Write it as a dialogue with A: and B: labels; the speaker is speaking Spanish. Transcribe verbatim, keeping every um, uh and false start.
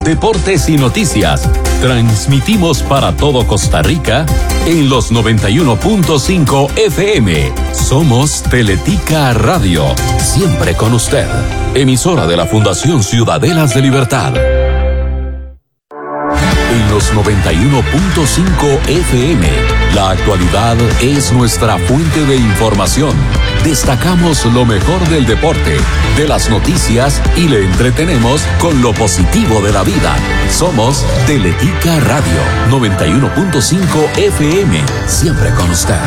A: deportes y noticias. Transmitimos para todo Costa Rica en los noventa y uno punto cinco F M. Somos Teletica Radio, siempre con usted. Emisora de la Fundación Ciudadelas de Libertad. En los noventa y uno punto cinco F M, la actualidad es nuestra fuente de información. Destacamos lo mejor del deporte, de las noticias y le entretenemos con lo positivo de la vida. Somos Teletica Radio, noventa y uno punto cinco F M, siempre con usted.